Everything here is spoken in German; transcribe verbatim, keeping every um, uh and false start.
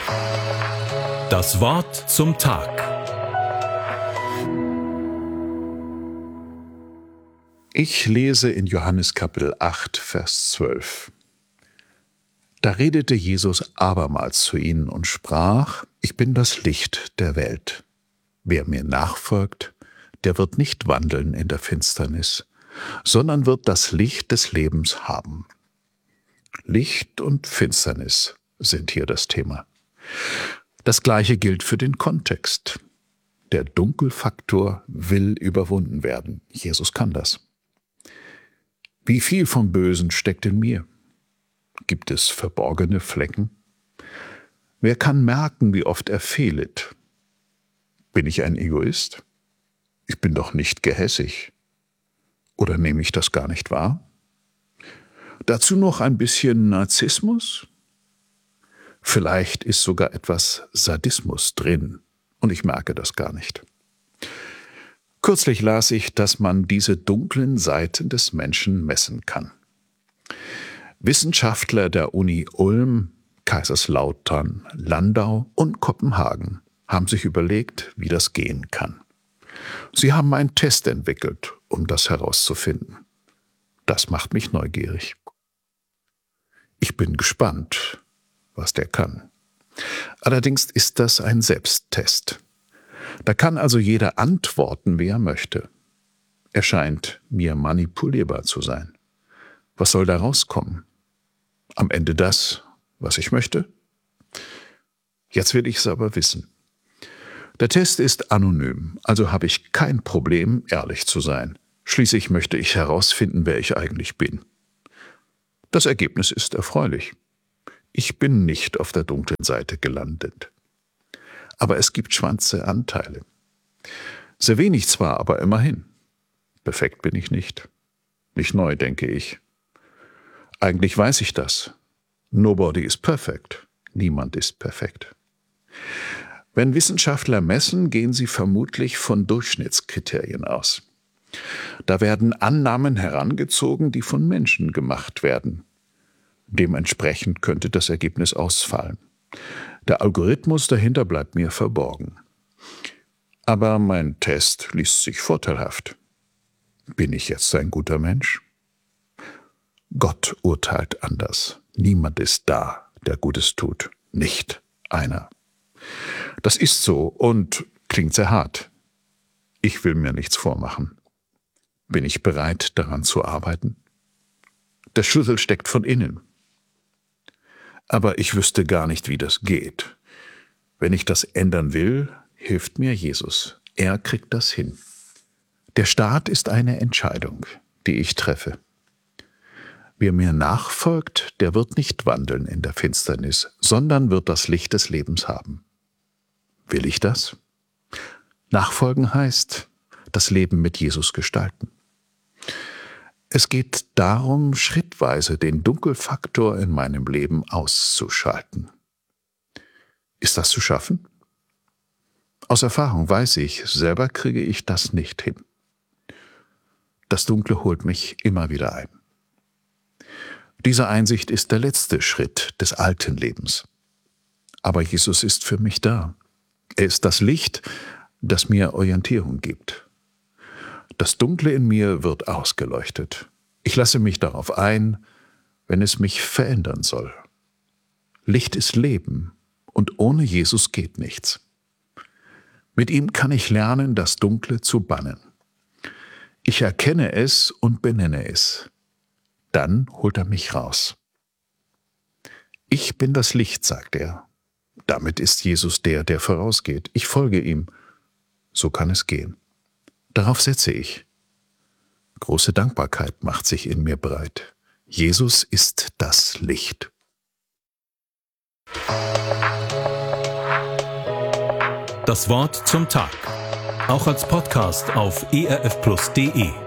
Das Wort zum Tag. Ich lese in Johannes Kapitel acht, Vers zwölf. Da redete Jesus abermals zu ihnen und sprach: Ich bin das Licht der Welt. Wer mir nachfolgt, der wird nicht wandeln in der Finsternis, sondern wird das Licht des Lebens haben. Licht und Finsternis sind hier das Thema. Das Gleiche gilt für den Kontext. Der Dunkelfaktor will überwunden werden. Jesus kann das. Wie viel vom Bösen steckt in mir? Gibt es verborgene Flecken? Wer kann merken, wie oft er fehlet? Bin ich ein Egoist? Ich bin doch nicht gehässig. Oder nehme ich das gar nicht wahr? Dazu noch ein bisschen Narzissmus? Vielleicht ist sogar etwas Sadismus drin und ich merke das gar nicht. Kürzlich las ich, dass man diese dunklen Seiten des Menschen messen kann. Wissenschaftler der Uni Ulm, Kaiserslautern, Landau und Kopenhagen haben sich überlegt, wie das gehen kann. Sie haben einen Test entwickelt, um das herauszufinden. Das macht mich neugierig. Ich bin gespannt, was der kann. Allerdings ist das ein Selbsttest. Da kann also jeder antworten, wie er möchte. Er scheint mir manipulierbar zu sein. Was soll da rauskommen? Am Ende das, was ich möchte? Jetzt will ich es aber wissen. Der Test ist anonym, also habe ich kein Problem, ehrlich zu sein. Schließlich möchte ich herausfinden, wer ich eigentlich bin. Das Ergebnis ist erfreulich. Ich bin nicht auf der dunklen Seite gelandet. Aber es gibt schwarze Anteile. Sehr wenig zwar, aber immerhin. Perfekt bin ich nicht. Nicht neu, denke ich. Eigentlich weiß ich das. Nobody is perfect. Niemand ist perfekt. Wenn Wissenschaftler messen, gehen sie vermutlich von Durchschnittskriterien aus. Da werden Annahmen herangezogen, die von Menschen gemacht werden. Dementsprechend könnte das Ergebnis ausfallen. Der Algorithmus dahinter bleibt mir verborgen. Aber mein Test liest sich vorteilhaft. Bin ich jetzt ein guter Mensch? Gott urteilt anders. Niemand ist da, der Gutes tut. Nicht einer. Das ist so und klingt sehr hart. Ich will mir nichts vormachen. Bin ich bereit, daran zu arbeiten? Der Schlüssel steckt von innen. Aber ich wüsste gar nicht, wie das geht. Wenn ich das ändern will, hilft mir Jesus. Er kriegt das hin. Der Start ist eine Entscheidung, die ich treffe. Wer mir nachfolgt, der wird nicht wandeln in der Finsternis, sondern wird das Licht des Lebens haben. Will ich das? Nachfolgen heißt, das Leben mit Jesus gestalten. Es geht darum, schrittweise den Dunkelfaktor in meinem Leben auszuschalten. Ist das zu schaffen? Aus Erfahrung weiß ich, selber kriege ich das nicht hin. Das Dunkle holt mich immer wieder ein. Diese Einsicht ist der letzte Schritt des alten Lebens. Aber Jesus ist für mich da. Er ist das Licht, das mir Orientierung gibt. Das Dunkle in mir wird ausgeleuchtet. Ich lasse mich darauf ein, wenn es mich verändern soll. Licht ist Leben und ohne Jesus geht nichts. Mit ihm kann ich lernen, das Dunkle zu bannen. Ich erkenne es und benenne es. Dann holt er mich raus. Ich bin das Licht, sagt er. Damit ist Jesus der, der vorausgeht. Ich folge ihm. So kann es gehen. Darauf setze ich. Große Dankbarkeit macht sich in mir breit. Jesus ist das Licht. Das Wort zum Tag. Auch als Podcast auf e r f plus punkt de.